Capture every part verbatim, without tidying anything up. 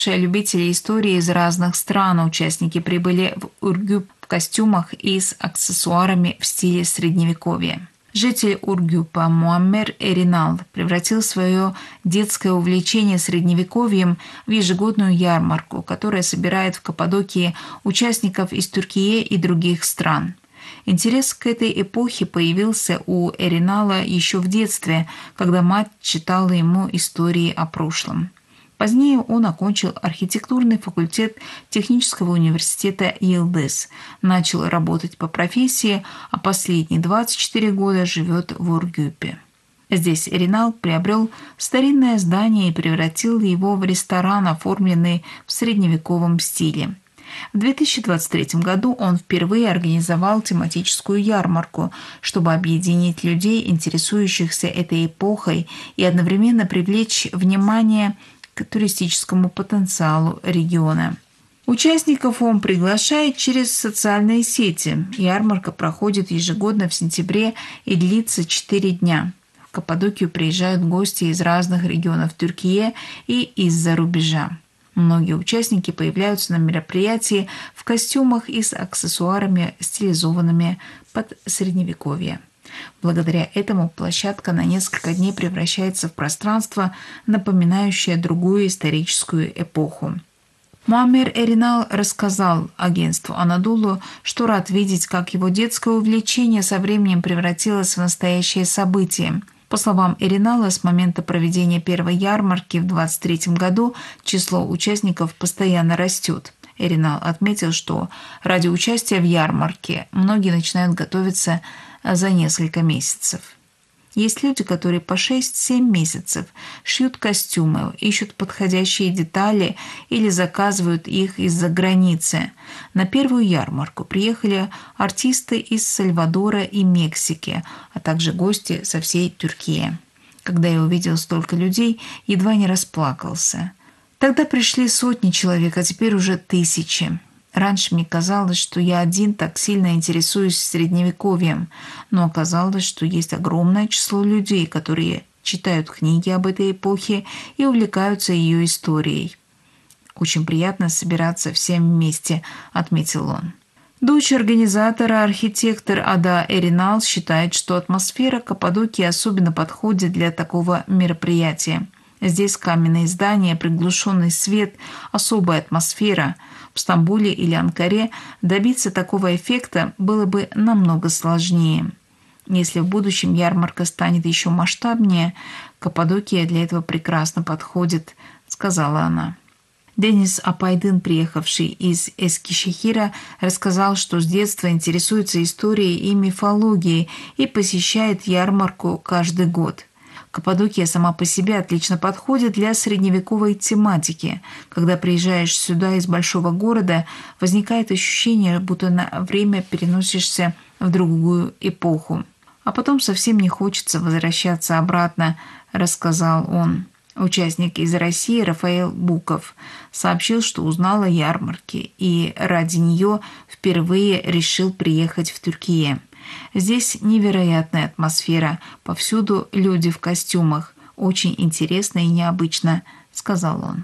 Любители истории из разных стран. Участники прибыли в Ургюп в костюмах и с аксессуарами в стиле Средневековья. Житель Ургюпа Муаммер Эринал превратил свое детское увлечение Средневековьем в ежегодную ярмарку, которая собирает в Каппадокии участников из Туркии и других стран. Интерес к этой эпохе появился у Эринала еще в детстве, когда мать читала ему истории о прошлом. Позднее он окончил архитектурный факультет технического университета Йылдыз, начал работать по профессии, а последние двадцать четыре года живет в Ургюпе. Здесь Эринал приобрел старинное здание и превратил его в ресторан, оформленный в средневековом стиле. В две тысячи двадцать третьем году он впервые организовал тематическую ярмарку, чтобы объединить людей, интересующихся этой эпохой, и одновременно привлечь внимание к туристическому потенциалу региона. Участников он приглашает через социальные сети. Ярмарка проходит ежегодно в сентябре и длится четыре дня. В Каппадокию приезжают гости из разных регионов Турции и из-за рубежа. Многие участники появляются на мероприятии в костюмах и с аксессуарами, стилизованными под Средневековье. Благодаря этому площадка на несколько дней превращается в пространство, напоминающее другую историческую эпоху. Муаммер Эринал рассказал агентству Анадолу, что рад видеть, как его детское увлечение со временем превратилось в настоящее событие. По словам Эринала, с момента проведения первой ярмарки в двадцать третьем году число участников постоянно растет. Эринал отметил, что ради участия в ярмарке многие начинают готовиться за несколько месяцев. Есть люди, которые по шесть-семь месяцев шьют костюмы, ищут подходящие детали или заказывают их из-за границы. На первую ярмарку приехали артисты из Сальвадора и Мексики, а также гости со всей Турции. Когда я увидел столько людей, едва не расплакался. Тогда пришли сотни человек, а теперь уже тысячи. Раньше мне казалось, что я один так сильно интересуюсь Средневековьем, но оказалось, что есть огромное число людей, которые читают книги об этой эпохе и увлекаются ее историей. «Очень приятно собираться всем вместе», — отметил он. Дочь организатора, архитектор Ада Эринал, считает, что атмосфера Каппадокии особенно подходит для такого мероприятия. Здесь каменные здания, приглушенный свет, особая атмосфера. В Стамбуле или Анкаре добиться такого эффекта было бы намного сложнее. Если в будущем ярмарка станет еще масштабнее, Каппадокия для этого прекрасно подходит, сказала она. Денис Апайдын, приехавший из Эскишехира, рассказал, что с детства интересуется историей и мифологией и посещает ярмарку каждый год. Каппадокия сама по себе отлично подходит для средневековой тематики. Когда приезжаешь сюда из большого города, возникает ощущение, будто на время переносишься в другую эпоху. А потом совсем не хочется возвращаться обратно, рассказал он. Участник из России Рафаэль Буков сообщил, что узнал о ярмарке и ради нее впервые решил приехать в Турцию. Здесь невероятная атмосфера, повсюду люди в костюмах. Очень интересно и необычно, сказал он.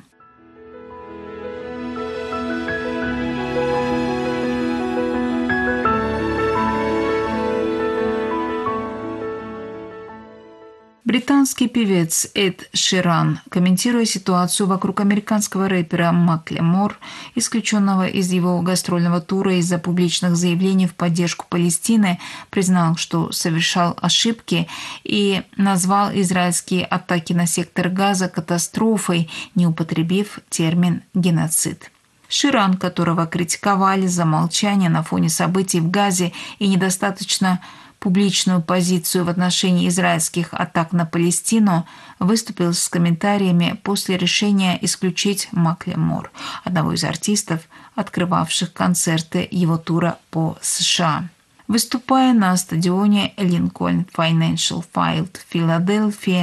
Британский певец Эд Ширан, комментируя ситуацию вокруг американского рэпера Маклемор, исключенного из его гастрольного тура из-за публичных заявлений в поддержку Палестины, признал, что совершал ошибки и назвал израильские атаки на сектор Газа катастрофой, не употребив термин «геноцид». Ширан, которого критиковали за молчание на фоне событий в Газе и недостаточно публичную позицию в отношении израильских атак на Палестину, выступил с комментариями после решения исключить Маклемор, одного из артистов, открывавших концерты его тура по США. Выступая на стадионе Lincoln Financial Field в Филадельфии,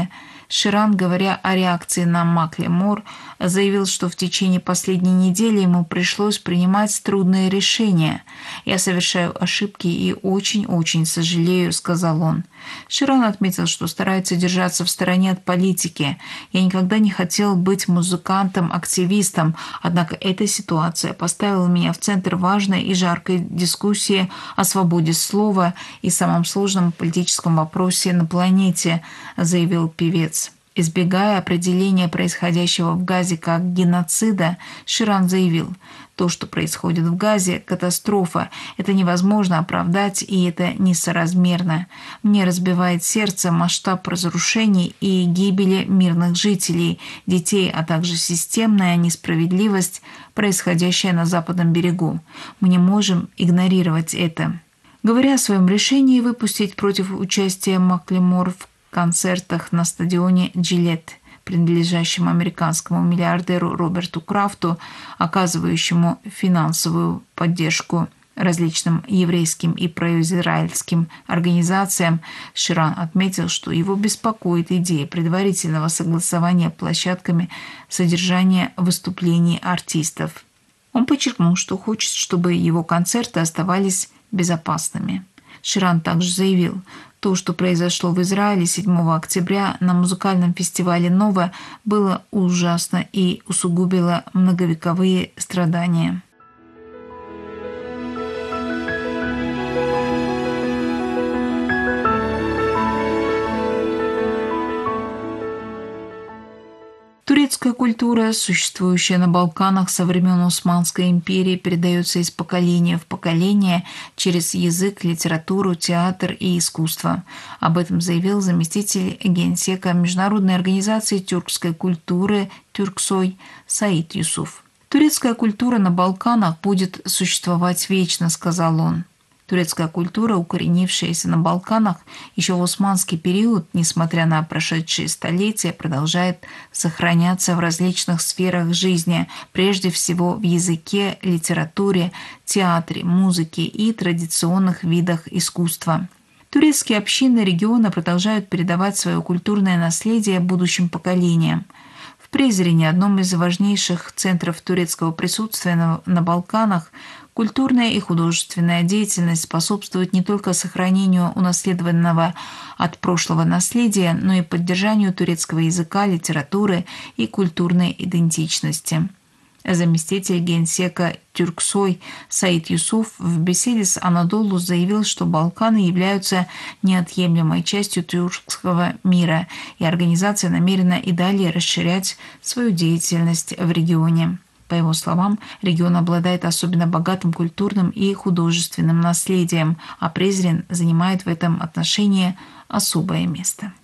Ширан, говоря о реакции на Маклемор, заявил, что в течение последней недели ему пришлось принимать трудные решения. «Я совершаю ошибки и очень-очень сожалею», — сказал он. Ширан отметил, что старается держаться в стороне от политики. «Я никогда не хотел быть музыкантом-активистом, однако эта ситуация поставила меня в центр важной и жаркой дискуссии о свободе слова и самом сложном политическом вопросе на планете», — заявил певец. Избегая определения происходящего в Газе как геноцида, Ширан заявил: «То, что происходит в Газе, катастрофа. Это невозможно оправдать, и это несоразмерно. Мне разбивает сердце масштаб разрушений и гибели мирных жителей, детей, а также системная несправедливость, происходящая на Западном берегу. Мы не можем игнорировать это». Говоря о своем решении выпустить против участия Маклемор в концертах на стадионе Джилетт, принадлежащем американскому миллиардеру Роберту Крафту, оказывающему финансовую поддержку различным еврейским и произраильским организациям, Ширан отметил, что его беспокоит идея предварительного согласования площадками содержания выступлений артистов. Он подчеркнул, что хочет, чтобы его концерты оставались безопасными. Ширан также заявил: «То, что произошло в Израиле седьмого октября на музыкальном фестивале «Нова», было ужасно и усугубило многовековые страдания». Турецкая культура, существующая на Балканах со времен Османской империи, передается из поколения в поколение через язык, литературу, театр и искусство. Об этом заявил заместитель генсека Международной организации тюркской культуры «Тюрксой» Саид Юсуф. «Турецкая культура на Балканах будет существовать вечно», — сказал он. Турецкая культура, укоренившаяся на Балканах еще в османский период, несмотря на прошедшие столетия, продолжает сохраняться в различных сферах жизни, прежде всего в языке, литературе, театре, музыке и традиционных видах искусства. Турецкие общины региона продолжают передавать свое культурное наследие будущим поколениям. В Призрене, одном из важнейших центров турецкого присутствия на, на Балканах, культурная и художественная деятельность способствует не только сохранению унаследованного от прошлого наследия, но и поддержанию турецкого языка, литературы и культурной идентичности. Заместитель генсека Тюрксой Саид Юсуф в беседе с Анадолу заявил, что Балканы являются неотъемлемой частью тюркского мира, и организация намерена и далее расширять свою деятельность в регионе. По его словам, регион обладает особенно богатым культурным и художественным наследием, а Призрен занимает в этом отношении особое место.